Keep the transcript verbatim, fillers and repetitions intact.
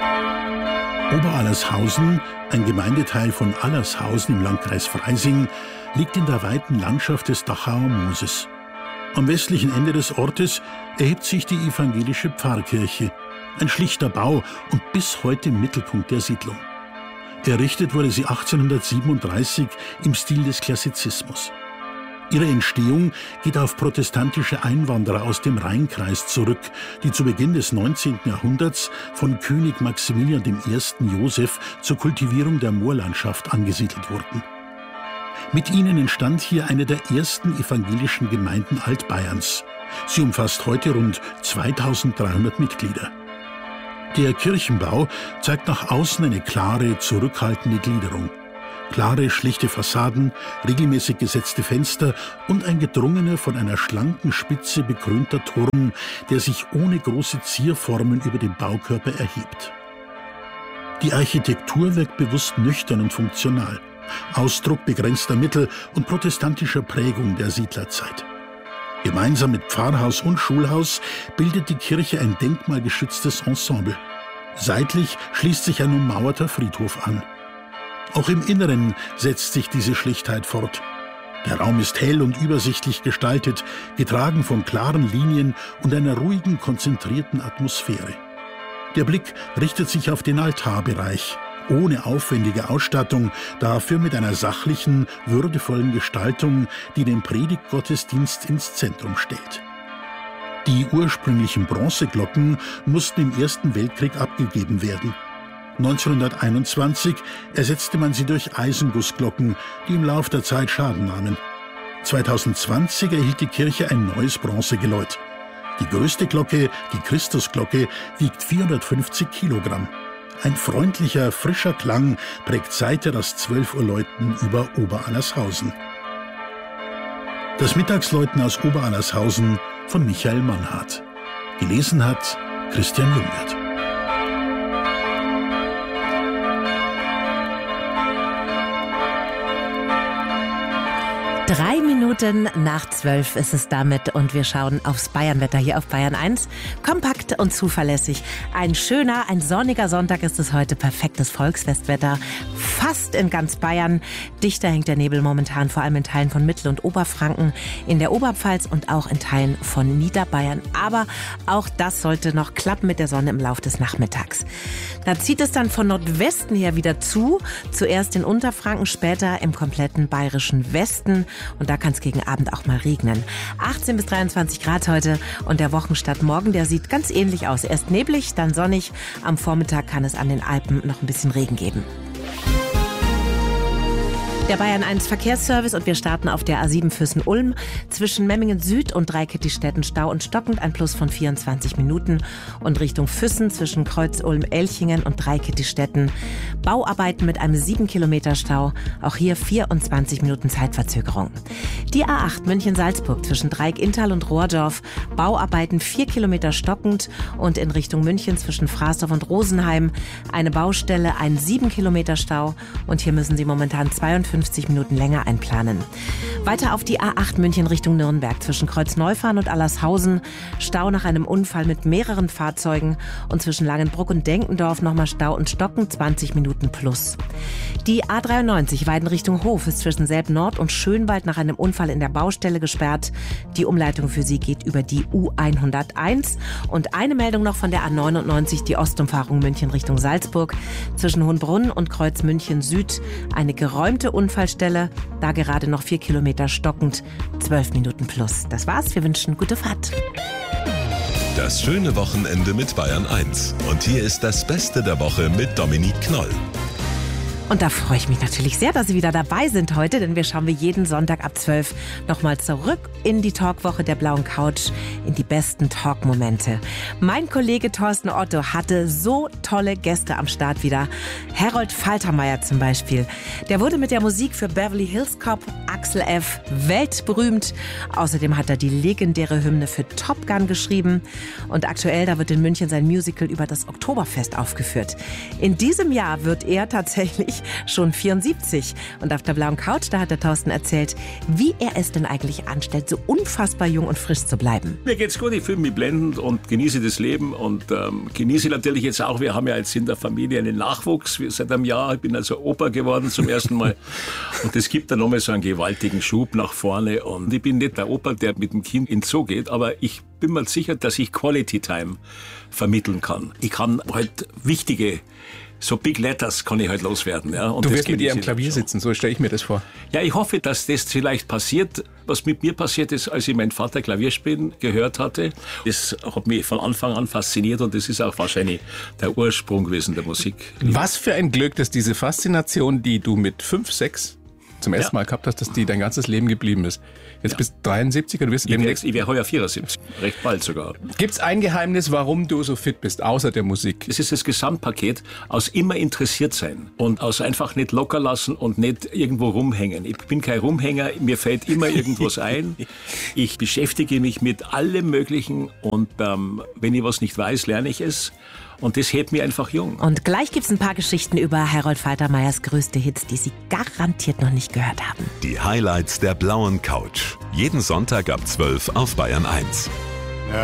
Oberallershausen, ein Gemeindeteil von Allershausen im Landkreis Freising, liegt in der weiten Landschaft des Dachauer Mooses. Am westlichen Ende des Ortes erhebt sich die evangelische Pfarrkirche, ein schlichter Bau und bis heute im Mittelpunkt der Siedlung. Errichtet wurde sie achtzehnhundertsiebenunddreißig im Stil des Klassizismus. Ihre Entstehung geht auf protestantische Einwanderer aus dem Rheinkreis zurück, die zu Beginn des neunzehnten Jahrhunderts von König Maximilian der Erste. Joseph zur Kultivierung der Moorlandschaft angesiedelt wurden. Mit ihnen entstand hier eine der ersten evangelischen Gemeinden Altbayerns. Sie umfasst heute rund zweitausenddreihundert Mitglieder. Der Kirchenbau zeigt nach außen eine klare, zurückhaltende Gliederung. Klare, schlichte Fassaden, regelmäßig gesetzte Fenster und ein gedrungener, von einer schlanken Spitze bekrönter Turm, der sich ohne große Zierformen über den Baukörper erhebt. Die Architektur wirkt bewusst nüchtern und funktional, Ausdruck begrenzter Mittel und protestantischer Prägung der Siedlerzeit. Gemeinsam mit Pfarrhaus und Schulhaus bildet die Kirche ein denkmalgeschütztes Ensemble. Seitlich schließt sich ein ummauerter Friedhof an. Auch im Inneren setzt sich diese Schlichtheit fort. Der Raum ist hell und übersichtlich gestaltet, getragen von klaren Linien und einer ruhigen, konzentrierten Atmosphäre. Der Blick richtet sich auf den Altarbereich, ohne aufwendige Ausstattung, dafür mit einer sachlichen, würdevollen Gestaltung, die den Predigtgottesdienst ins Zentrum stellt. Die ursprünglichen Bronzeglocken mussten im Ersten Weltkrieg abgegeben werden. neunzehnhunderteinundzwanzig ersetzte man sie durch Eisengussglocken, die im Lauf der Zeit Schaden nahmen. zweitausendzwanzig erhielt die Kirche ein neues Bronzegeläut. Die größte Glocke, die Christusglocke, wiegt vierhundertfünfzig Kilogramm. Ein freundlicher, frischer Klang prägt seither das zwölf Uhr Läuten über Oberallershausen. Das Mittagsläuten aus Oberallershausen von Michael Mannhardt. Gelesen hat Christian Jungwirth. Drei Minuten nach zwölf ist es damit und wir schauen aufs Bayernwetter hier auf Bayern eins. Kompakt und zuverlässig. Ein schöner, ein sonniger Sonntag ist es heute. Perfektes Volksfestwetter. Fast in ganz Bayern. Dichter hängt der Nebel momentan, vor allem in Teilen von Mittel- und Oberfranken, in der Oberpfalz und auch in Teilen von Niederbayern. Aber auch das sollte noch klappen mit der Sonne im Lauf des Nachmittags. Da zieht es dann von Nordwesten her wieder zu. Zuerst in Unterfranken, später im kompletten bayerischen Westen. Und da kann es gegen Abend auch mal regnen. achtzehn bis dreiundzwanzig Grad heute und der Wochenstart morgen, der sieht ganz ähnlich aus. Erst neblig, dann sonnig. Am Vormittag kann es an den Alpen noch ein bisschen Regen geben. Der Bayern eins Verkehrsservice und wir starten auf der A sieben Füssen-Ulm. Zwischen Memmingen Süd und Dreikettigstetten Stau und stockend, ein Plus von vierundzwanzig Minuten. Und Richtung Füssen zwischen Kreuz-Ulm-Elchingen und Dreikettigstetten Bauarbeiten mit einem sieben Kilometer Stau. Auch hier vierundzwanzig Minuten Zeitverzögerung. Die A acht München-Salzburg zwischen Dreieck-Inntal und Rohrdorf. Bauarbeiten vier Kilometer stockend und in Richtung München zwischen Fraßdorf und Rosenheim eine Baustelle, ein sieben Kilometer Stau. Und hier müssen Sie momentan zweiundfünfzig Minuten länger einplanen. Weiter auf die A acht München Richtung Nürnberg zwischen Kreuzneufahren und Allershausen. Stau nach einem Unfall mit mehreren Fahrzeugen und zwischen Langenbruck und Denkendorf nochmal Stau und Stocken, zwanzig Minuten plus. Die A dreiundneunzig Weiden Richtung Hof ist zwischen Selb-Nord und Schönwald nach einem Unfall in der Baustelle gesperrt. Die Umleitung für sie geht über die U hunderteins. Und eine Meldung noch von der A neunundneunzig, die Ostumfahrung München Richtung Salzburg. Zwischen Hohenbrunn und Kreuz München Süd eine geräumte Unfallstelle. Da gerade noch vier Kilometer stockend, zwölf Minuten plus. Das war's, wir wünschen gute Fahrt. Das schöne Wochenende mit Bayern eins. Und hier ist das Beste der Woche mit Dominique Knoll. Und da freue ich mich natürlich sehr, dass Sie wieder dabei sind heute, denn wir schauen wir jeden Sonntag ab zwölf nochmal zurück in die Talkwoche der blauen Couch, in die besten Talkmomente. Mein Kollege Thorsten Otto hatte so tolle Gäste am Start wieder. Harold Faltermeier zum Beispiel. Der wurde mit der Musik für Beverly Hills Cop, Axel F. weltberühmt. Außerdem hat er die legendäre Hymne für Top Gun geschrieben. Und aktuell, da wird in München sein Musical über das Oktoberfest aufgeführt. In diesem Jahr wird er tatsächlich nämlich schon vierundsiebzig. Und auf der blauen Couch, da hat der Thorsten erzählt, wie er es denn eigentlich anstellt, so unfassbar jung und frisch zu bleiben. Mir geht's gut, ich fühle mich blendend und genieße das Leben und ähm, genieße natürlich jetzt auch, wir haben ja jetzt in der Familie einen Nachwuchs, wir seit einem Jahr, ich bin also Opa geworden zum ersten Mal und es gibt dann nochmal so einen gewaltigen Schub nach vorne und ich bin nicht der Opa, der mit dem Kind in den Zoo geht, aber ich bin mir sicher, dass ich Quality Time vermitteln kann. Ich kann halt wichtige, so Big Letters kann ich halt loswerden. Ja, und du das wirst mit ihr am ich Klavier schon. sitzen, so stelle ich mir das vor. Ja, ich hoffe, dass das vielleicht passiert, was mit mir passiert ist, als ich meinen Vater Klavier spielen gehört hatte. Das hat mich von Anfang an fasziniert und das ist auch wahrscheinlich der Ursprung gewesen der Musik. Was für ein Glück, dass diese Faszination, die du mit fünf, sechs zum ersten Ja. Mal gehabt hast, dass die dein ganzes Leben geblieben ist. Jetzt Ja. bist du dreiundsiebzig und wirst Ich wäre demnächst... ich heuer vierundsiebzig, recht bald sogar. Gibt's ein Geheimnis, warum du so fit bist, außer der Musik? Es ist das Gesamtpaket aus immer interessiert sein und aus einfach nicht locker lassen und nicht irgendwo rumhängen. Ich bin kein Rumhänger, mir fällt immer irgendwas ein. Ich beschäftige mich mit allem Möglichen und ähm, wenn ich was nicht weiß, lerne ich es. Und das hält mich einfach jung. Und gleich gibt's ein paar Geschichten über Harold Faltermeyers größte Hits, die Sie garantiert noch nicht gehört haben. Die Highlights der blauen Couch. Jeden Sonntag ab zwölf auf Bayern eins.